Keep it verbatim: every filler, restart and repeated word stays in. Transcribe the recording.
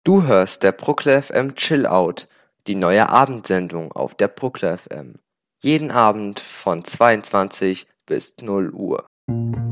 Du hörst der Bruckler F M Chill Out, die neue Abendsendung auf der Bruckler F M. Jeden Abend von zweiundzwanzig bis null Uhr.